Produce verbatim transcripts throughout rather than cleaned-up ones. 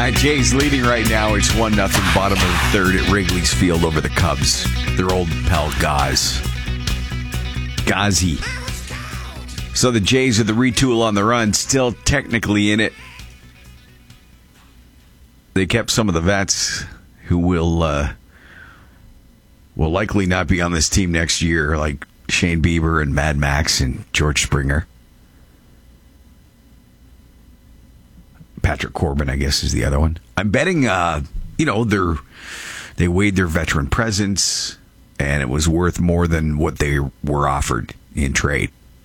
Uh, Jays leading right now. It's one nothing, bottom of the third at Wrigley's Field over the Cubs. Their old pal Gaz. Gazi. So the Jays are the retool on the run, still technically in it. They kept some of the vets who will uh, will likely not be on this team next year, like Shane Bieber and Mad Max and George Springer. Patrick Corbin, I guess, is the other one. I'm betting, uh, you know, they're, they weighed their veteran presence, and it was worth more than what they were offered in trade.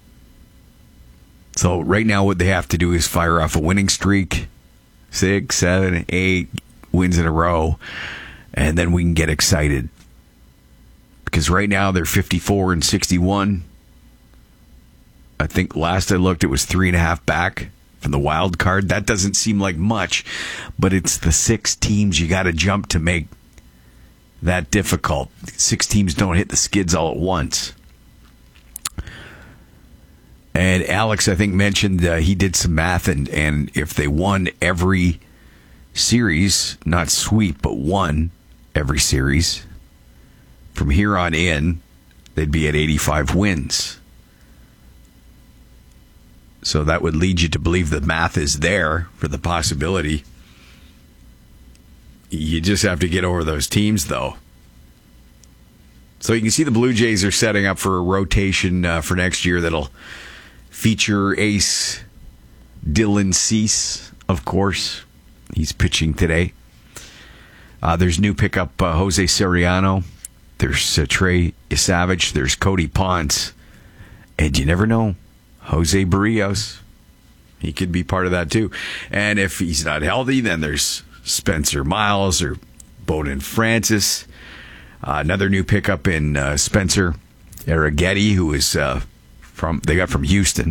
So right now what they have to do is fire off a winning streak, six, seven, eight wins in a row, and then we can get excited. Because right now they're fifty-four and sixty-one. I think last I looked it was three and a half back from the wild card. That doesn't seem like much, but it's the six teams you got to jump to make that difficult. Six teams don't hit the skids all at once. And Alex, I think, mentioned uh, he did some math, and, and if they won every series, not sweep, but won every series, from here on in, they'd be at eighty-five wins. So that would lead you to believe the math is there for the possibility. You just have to get over those teams, though. So you can see the Blue Jays are setting up for a rotation uh, for next year that'll feature ace Dylan Cease, of course. He's pitching today. Uh, there's new pickup uh, Jose Soriano. There's uh, Trey Savage. There's Cody Ponce. And you never know. Jose Barrios. He could be part of that too. And if he's not healthy, then there's Spencer Miles or Bowden Francis. Uh, another new pickup in uh, Spencer Arrighetti, who is uh, from they got from Houston.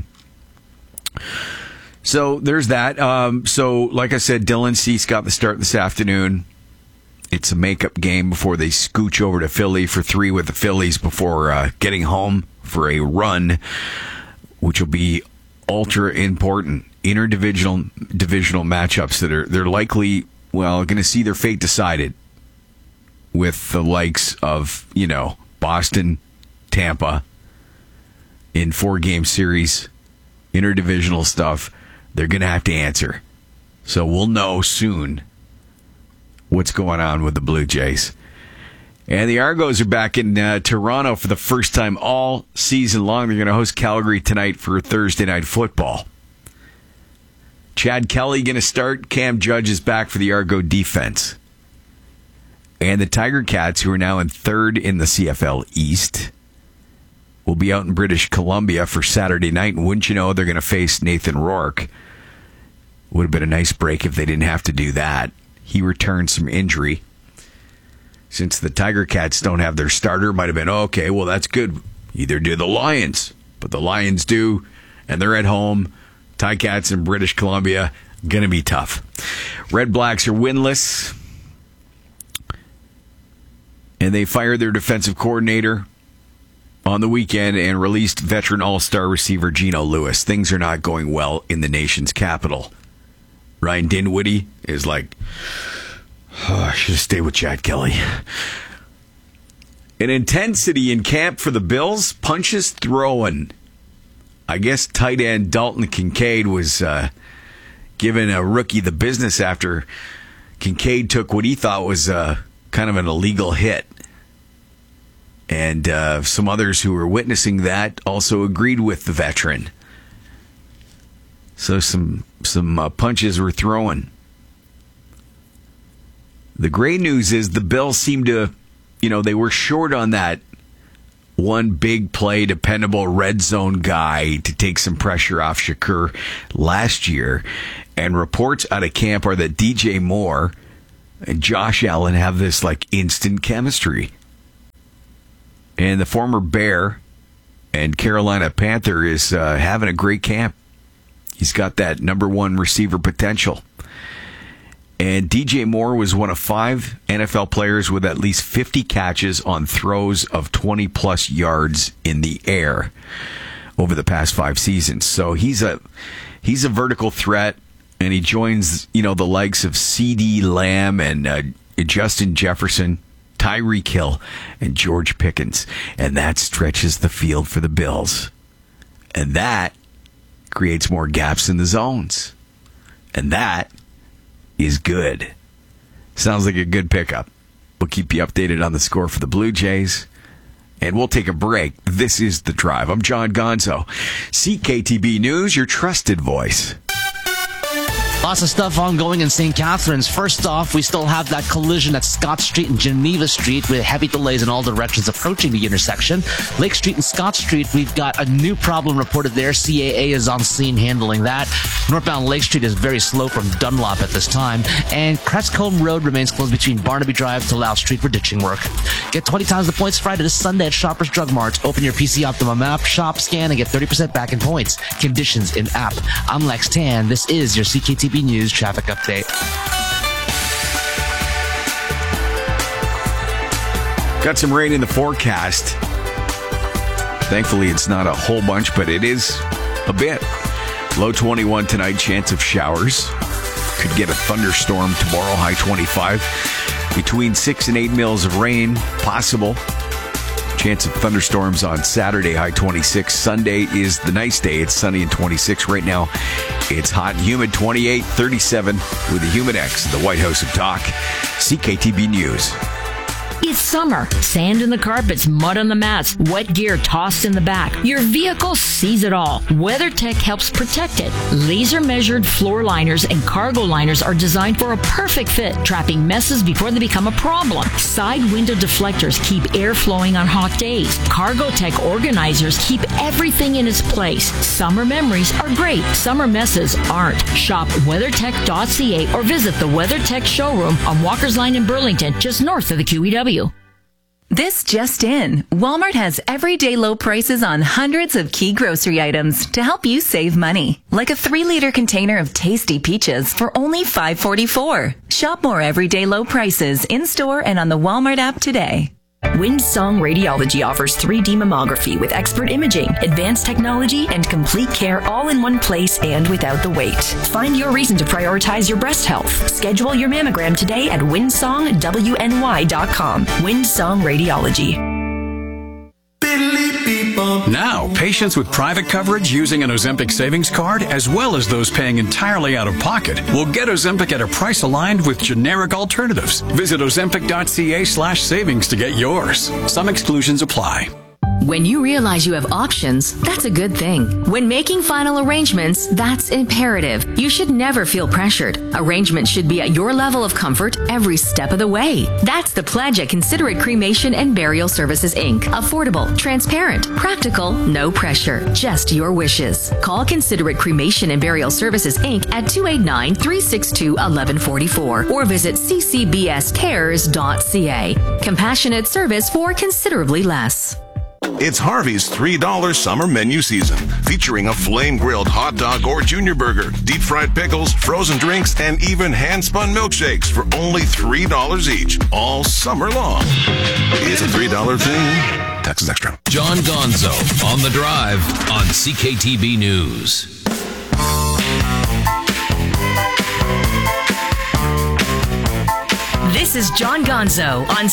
So there's that. Um, so like I said, Dylan Cease got the start this afternoon. It's a makeup game before they scooch over to Philly for three with the Phillies before uh, getting home for a run, which will be ultra important. Interdivisional divisional matchups that are they're likely, well, going to see their fate decided with the likes of, you know, Boston, Tampa in four-game series, interdivisional stuff. They're going to have to answer. So we'll know soon what's going on with the Blue Jays. And the Argos are back in uh, Toronto for the first time all season long. They're going to host Calgary tonight for Thursday Night Football. Chad Kelly going to start. Cam Judge is back for the Argo defense. And the Tiger Cats, who are now in third in the C F L East, will be out in British Columbia for Saturday night. And wouldn't you know, they're going to face Nathan Rourke. Would have been a nice break if they didn't have to do that. He returned from injury. Since the Tiger Cats don't have their starter, might have been, oh, okay, well, that's good. Either do the Lions, but the Lions do, and they're at home. Ticats in British Columbia, going to be tough. Red Blacks are winless, and they fired their defensive coordinator on the weekend and released veteran all-star receiver Geno Lewis. Things are not going well in the nation's capital. Ryan Dinwiddie is like, oh, I should have stayed with Chad Kelly. An intensity in camp for the Bills, punches throwing. I guess tight end Dalton Kincaid was uh, giving a rookie the business after Kincaid took what he thought was uh, kind of an illegal hit. And uh, some others who were witnessing that also agreed with the veteran. So some some uh, punches were throwing. The great news is the Bills seem to, you know, they were short on that one big play, dependable red zone guy to take some pressure off Shakur last year. And reports out of camp are that D J Moore and Josh Allen have this like instant chemistry. And the former Bear and Carolina Panther is uh, having a great camp. He's got that number one receiver potential. And D J Moore was one of five N F L players with at least fifty catches on throws of twenty-plus yards in the air over the past five seasons. So he's a he's a vertical threat. And he joins, you know, the likes of CeeDee Lamb and uh, Justin Jefferson, Tyreek Hill, and George Pickens. And that stretches the field for the Bills. And that creates more gaps in the zones. And that is good. Sounds like a good pickup. We'll keep you updated on the score for the Blue Jays. And we'll take a break. This is The Drive. I'm John Gonzo. C K T B News, your trusted voice. Lots of stuff ongoing in Saint Catharines. First off, we still have that collision at Scott Street and Geneva Street with heavy delays in all directions approaching the intersection. Lake Street and Scott Street, we've got a new problem reported there. C A A is on scene handling that. Northbound Lake Street is very slow from Dunlop at this time. And Crestcombe Road remains closed between Barnaby Drive to Louth Street for ditching work. Get twenty times the points Friday this Sunday at Shoppers Drug Mart. Open your P C Optimum app, shop, scan, and get thirty percent back in points. Conditions in app. I'm Lex Tan. This is your C K T B News traffic update. Got some rain in the forecast. Thankfully, it's not a whole bunch, but it is a bit. Low twenty-one tonight, chance of showers. Could get a thunderstorm tomorrow, high twenty-five. Between six and eight mils of rain, possible. Chance of thunderstorms on Saturday, high twenty-six. Sunday is the nice day. It's sunny and twenty-six. Right now, it's hot and humid, twenty-eight, thirty-seven with the Human X, the White House of Talk. C K T B News. It's summer. Sand in the carpets, mud on the mats, wet gear tossed in the back. Your vehicle sees it all. WeatherTech helps protect it. Laser-measured floor liners and cargo liners are designed for a perfect fit, trapping messes before they become a problem. Side window deflectors keep air flowing on hot days. CargoTech organizers keep everything in its place. Summer memories are great. Summer messes aren't. Shop weathertech dot c a or visit the WeatherTech showroom on Walker's Line in Burlington, just north of the Q E W. This just in. Walmart has everyday low prices on hundreds of key grocery items to help you save money. Like a three liter container of tasty peaches for only five forty-four. Shop more everyday low prices in store and on the Walmart app today. Windsong Radiology offers three D mammography with expert imaging, advanced technology, and complete care all in one place and without the wait. Find your reason to prioritize your breast health. Schedule your mammogram today at windsong w n y dot com. Windsong Radiology. Now, patients with private coverage using an Ozempic savings card, as well as those paying entirely out of pocket, will get Ozempic at a price aligned with generic alternatives. Visit ozempic dot c a slash savings to get yours. Some exclusions apply. When you realize you have options, that's a good thing. When making final arrangements, that's imperative. You should never feel pressured. Arrangements should be at your level of comfort every step of the way. That's the pledge at Considerate Cremation and Burial Services, Incorporated. Affordable, transparent, practical, no pressure, just your wishes. Call Considerate Cremation and Burial Services, Incorporated at two eight nine, three six two, one one four four or visit c c b s cares dot c a. Compassionate service for considerably less. It's Harvey's three dollar summer menu season, featuring a flame-grilled hot dog or junior burger, deep-fried pickles, frozen drinks, and even hand-spun milkshakes for only three dollars each, all summer long. It's a three dollar thing. Taxes extra. John Gonzo on The Drive on C K T B News. This is John Gonzo on